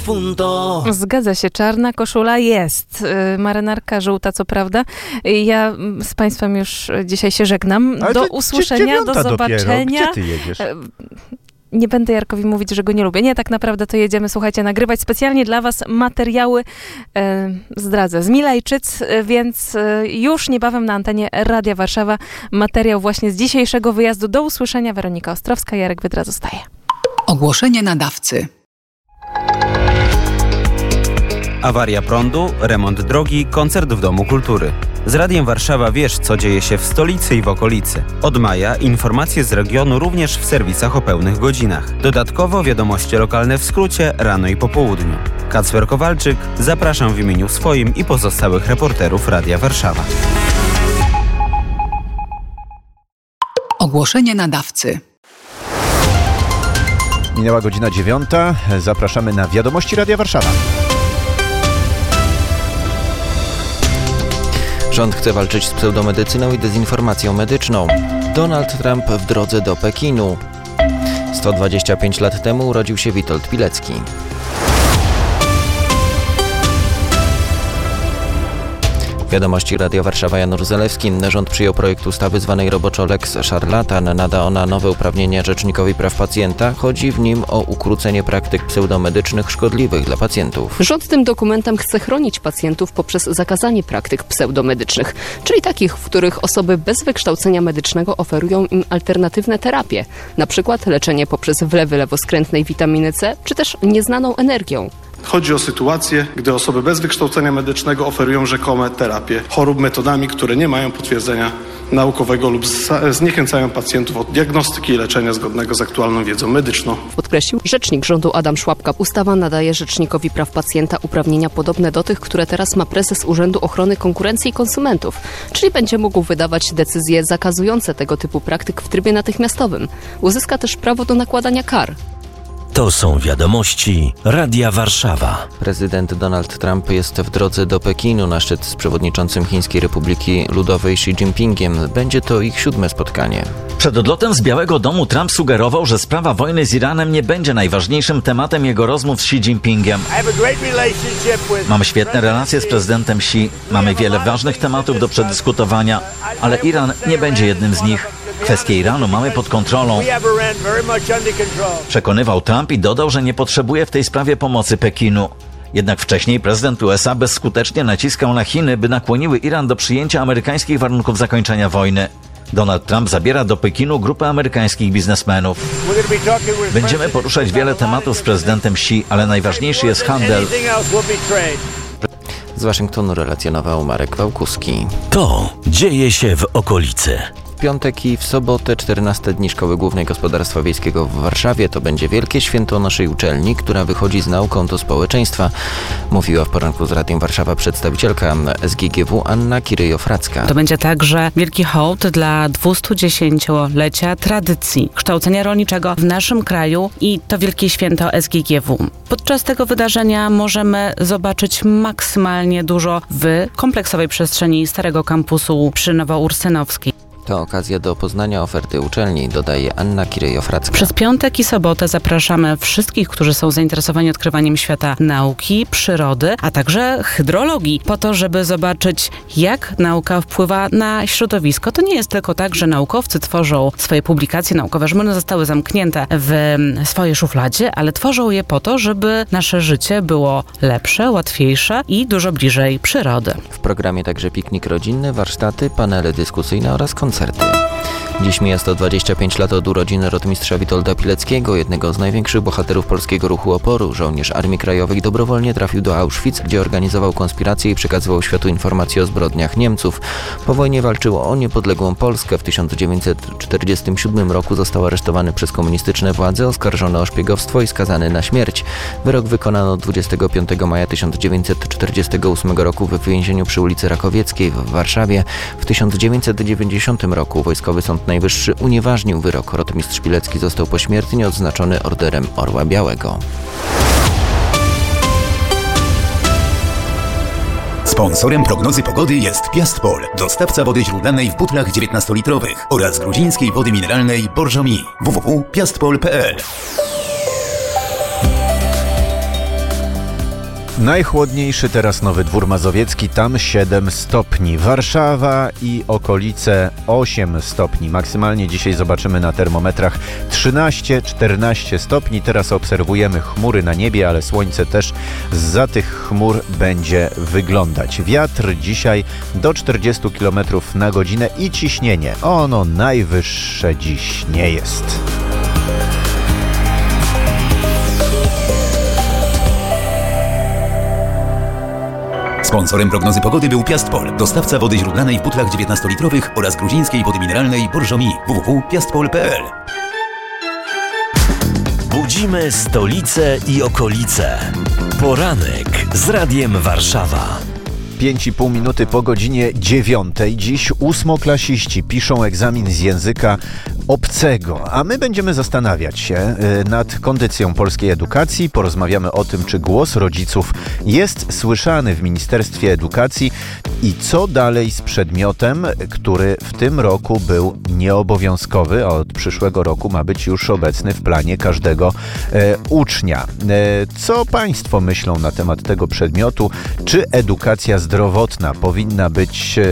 difunto. Zgadza się, czarna koszula jest. Marynarka żółta, co prawda. Ja z Państwem już dzisiaj się żegnam. Ale do usłyszenia, do zobaczenia. Gdzie ty jedziesz? Nie będę Jarkowi mówić, że go nie lubię. Nie, tak naprawdę to jedziemy, słuchajcie, nagrywać specjalnie dla was materiały, zdradzę, z Milejczyc, więc już niebawem na antenie Radia Warszawa materiał właśnie z dzisiejszego wyjazdu. Do usłyszenia. Weronika Ostrowska, Jarek Wydra zostaje. Ogłoszenie nadawcy. Awaria prądu, remont drogi, koncert w Domu Kultury. Z Radiem Warszawa wiesz, co dzieje się w stolicy i w okolicy. Od maja informacje z regionu również w serwisach o pełnych godzinach. Dodatkowo wiadomości lokalne w skrócie rano i po południu. Kacper Kowalczyk, zapraszam w imieniu swoim i pozostałych reporterów Radia Warszawa. Ogłoszenie nadawcy. Minęła godzina 9. Zapraszamy na wiadomości Radia Warszawa. Rząd chce walczyć z pseudomedycyną i dezinformacją medyczną. Donald Trump w drodze do Pekinu. 125 lat temu urodził się Witold Pilecki. Wiadomości Radia Warszawa, Jan Zalewski. Rząd przyjął projekt ustawy zwanej roboczo Lex Szarlatan. Nada ona nowe uprawnienia Rzecznikowi Praw Pacjenta. Chodzi w nim o ukrócenie praktyk pseudomedycznych szkodliwych dla pacjentów. Rząd tym dokumentem chce chronić pacjentów poprzez zakazanie praktyk pseudomedycznych, czyli takich, w których osoby bez wykształcenia medycznego oferują im alternatywne terapie, na przykład leczenie poprzez wlewy lewoskrętnej witaminy C, czy też nieznaną energią. Chodzi o sytuacje, gdy osoby bez wykształcenia medycznego oferują rzekome terapie chorób metodami, które nie mają potwierdzenia naukowego lub zniechęcają pacjentów od diagnostyki i leczenia zgodnego z aktualną wiedzą medyczną. Podkreślił rzecznik rządu Adam Szłapka. Ustawa nadaje Rzecznikowi Praw Pacjenta uprawnienia podobne do tych, które teraz ma prezes Urzędu Ochrony Konkurencji i Konsumentów, czyli będzie mógł wydawać decyzje zakazujące tego typu praktyk w trybie natychmiastowym. Uzyska też prawo do nakładania kar. To są wiadomości Radia Warszawa. Prezydent Donald Trump jest w drodze do Pekinu na szczyt z przewodniczącym Chińskiej Republiki Ludowej Xi Jinpingiem. Będzie to ich 7. spotkanie. Przed odlotem z Białego Domu Trump sugerował, że sprawa wojny z Iranem nie będzie najważniejszym tematem jego rozmów z Xi Jinpingiem. Mam świetne relacje z prezydentem Xi. Mamy wiele ważnych tematów do przedyskutowania, ale Iran nie będzie jednym z nich. Kwestię Iranu mamy pod kontrolą. Przekonywał Trump i dodał, że nie potrzebuje w tej sprawie pomocy Pekinu. Jednak wcześniej prezydent USA bezskutecznie naciskał na Chiny, by nakłoniły Iran do przyjęcia amerykańskich warunków zakończenia wojny. Donald Trump zabiera do Pekinu grupę amerykańskich biznesmenów. Będziemy poruszać wiele tematów z prezydentem Xi, ale najważniejszy jest handel. Z Waszyngtonu relacjonował Marek Wałkuski. To dzieje się w okolicy. W piątek i w sobotę 14 dni Szkoły Głównej Gospodarstwa Wiejskiego w Warszawie to będzie wielkie święto naszej uczelni, która wychodzi z nauką do społeczeństwa, mówiła w poranku z Radiem Warszawa przedstawicielka SGGW Anna Kiryjo-Fracka. To będzie także wielki hołd dla 210-lecia tradycji kształcenia rolniczego w naszym kraju i to wielkie święto SGGW. Podczas tego wydarzenia możemy zobaczyć maksymalnie dużo w kompleksowej przestrzeni Starego Kampusu przy Nowoursynowskiej. To okazja do poznania oferty uczelni, dodaje Anna Kiryjo-Fracka. Przez piątek i sobotę zapraszamy wszystkich, którzy są zainteresowani odkrywaniem świata nauki, przyrody, a także hydrologii, po to, żeby zobaczyć, jak nauka wpływa na środowisko. To nie jest tylko tak, że naukowcy tworzą swoje publikacje naukowe, żeby one zostały zamknięte w swojej szufladzie, ale tworzą je po to, żeby nasze życie było lepsze, łatwiejsze i dużo bliżej przyrody. W programie także piknik rodzinny, warsztaty, panele dyskusyjne oraz koncerty. Dziś mija 125 lat od urodzin rotmistrza Witolda Pileckiego, jednego z największych bohaterów polskiego ruchu oporu. Żołnierz Armii Krajowej dobrowolnie trafił do Auschwitz, gdzie organizował konspirację i przekazywał światu informacje o zbrodniach Niemców. Po wojnie walczył o niepodległą Polskę. W 1947 roku został aresztowany przez komunistyczne władze, oskarżony o szpiegowstwo i skazany na śmierć. Wyrok wykonano 25 maja 1948 roku w więzieniu przy ulicy Rakowieckiej w Warszawie. W 1990 roku Wojskowy Sąd Najwyższy unieważnił wyrok. Rotmistrz Pilecki został pośmiertnie odznaczony Orderem Orła Białego. Sponsorem prognozy pogody jest Piastpol, dostawca wody źródlanej w butlach 19-litrowych oraz gruzińskiej wody mineralnej Borżomi. www.piastpol.pl Najchłodniejszy teraz Nowy Dwór Mazowiecki, tam 7 stopni. Warszawa i okolice 8 stopni. Maksymalnie dzisiaj zobaczymy na termometrach 13-14 stopni. Teraz obserwujemy chmury na niebie, ale słońce też zza tych chmur będzie wyglądać. Wiatr dzisiaj do 40 km na godzinę i ciśnienie. Ono najwyższe dziś nie jest. Sponsorem prognozy pogody był Piastpol, dostawca wody źródlanej w butlach 19-litrowych oraz gruzińskiej wody mineralnej Bourgogne. www.piastpol.pl. Budzimy stolicę i okolice. Poranek z Radiem Warszawa. 5,5 minuty po godzinie 9. Dziś ósmoklasiści piszą egzamin z języka obcego, a my będziemy zastanawiać się nad kondycją polskiej edukacji. Porozmawiamy o tym, czy głos rodziców jest słyszany w Ministerstwie Edukacji i co dalej z przedmiotem, który w tym roku był nieobowiązkowy, a od przyszłego roku ma być już obecny w planie każdego ucznia. Co Państwo myślą na temat tego przedmiotu? Czy edukacja zdrowotna powinna być